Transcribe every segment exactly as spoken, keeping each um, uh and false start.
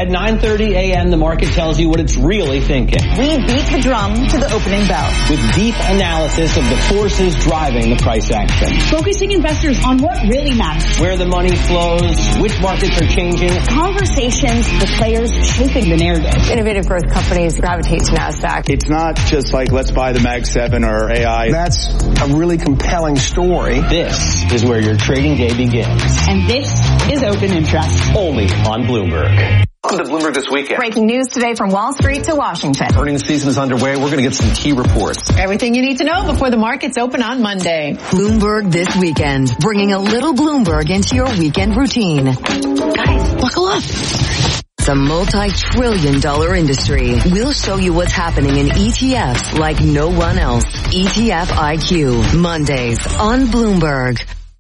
At nine thirty a.m., the market tells you what it's really thinking. We beat the drum to the opening bell. With deep analysis of the forces driving the price action. Focusing investors on what really matters. Where the money flows, which markets are changing. Conversations with players shaping the narrative. Innovative growth companies gravitate to NASDAQ. It's not just like, let's buy the Mag seven or A I. That's a really compelling story. This is where your trading day begins. And this is Open Interest. Only on Bloomberg. Welcome to Bloomberg This Weekend. Breaking news today from Wall Street to Washington. Earnings season is underway. We're going to get some key reports. Everything you need to know before the markets open on Monday. Bloomberg This Weekend, bringing a little Bloomberg into your weekend routine. Guys, buckle up. It's a multi-trillion dollar industry. We'll show you what's happening in E T Fs like no one else. E T F I Q, Mondays on Bloomberg.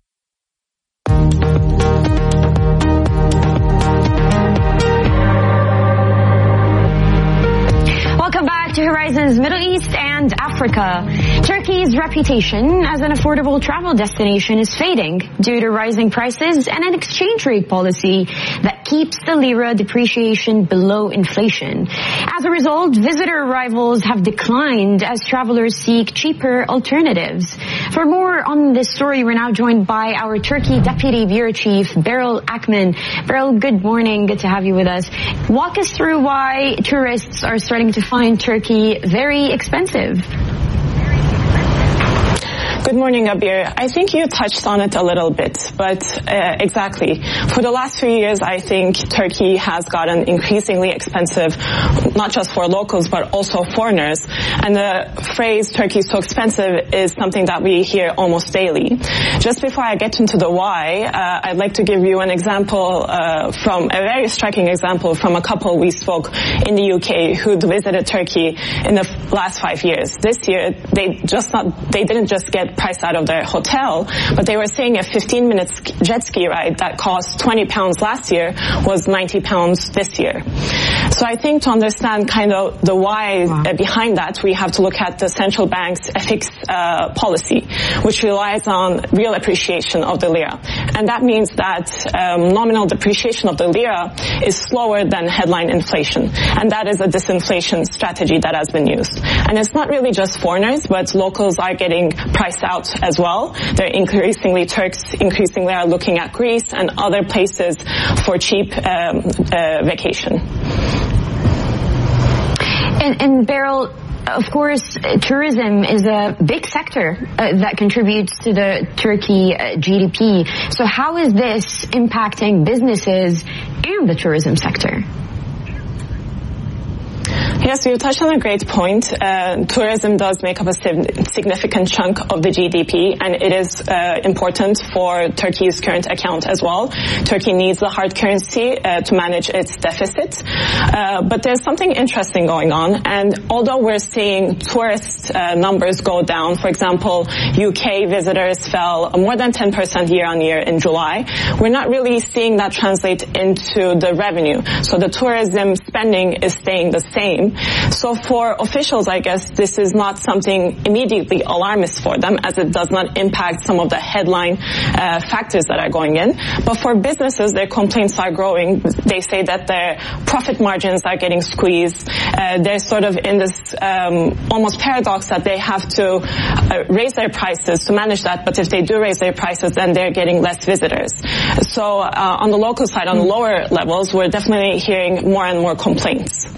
Welcome back to Horizons Middle East and Africa. Turkey's reputation as an affordable travel destination is fading due to rising prices and an exchange rate policy that keeps the lira depreciation below inflation. As a result, visitor arrivals have declined as travelers seek cheaper alternatives. For more on this story, we're now joined by our Turkey Deputy Bureau Chief, Beryl Akman. Beryl, good morning. Good to have you with us. Walk us through why tourists are starting to find Turkey very expensive. Good morning, Abir. I think you touched on it a little bit, but uh, exactly. For the last few years, I think Turkey has gotten increasingly expensive, not just for locals, but also foreigners. And the phrase Turkey is so expensive is something that we hear almost daily. Just before I get into the why, uh, I'd like to give you an example uh, from, a very striking example from a couple we spoke in the U K who'd visited Turkey in the last five years. This year, they just not, they didn't just get price out of their hotel, but they were saying a fifteen minute jet ski ride that cost twenty pounds last year was ninety pounds this year. So I think to understand kind of the why wow. behind that, we have to look at the central bank's F X uh, policy, which relies on real appreciation of the lira. And that means that um, nominal depreciation of the lira is slower than headline inflation. And that is a disinflation strategy that has been used. And it's not really just foreigners, but locals are getting priced out as well. They're increasingly, Turks increasingly are looking at Greece and other places for cheap um, uh, vacation. And, and Beryl, of course, tourism is a big sector uh, that contributes to the Turkey uh, G D P. So how is this impacting businesses and the tourism sector? Yes, you touched on a great point. Uh, tourism does make up a significant chunk of the G D P, and it is uh, important for Turkey's current account as well. Turkey needs the hard currency uh, to manage its deficit. Uh, but there's something interesting going on, and although we're seeing tourist uh, numbers go down, for example, U K visitors fell more than ten percent year on year in July, we're not really seeing that translate into the revenue. So the tourism spending is staying the same. So for officials, I guess this is not something immediately alarmist for them, as it does not impact some of the headline uh, factors that are going in. But for businesses, their complaints are growing. They say that their profit margins are getting squeezed. Uh, they're sort of in this um, almost paradox that they have to uh, raise their prices to manage that, but if they do raise their prices, then they're getting less visitors. So uh, on the local side, on the lower levels, we're definitely hearing more and more complaints.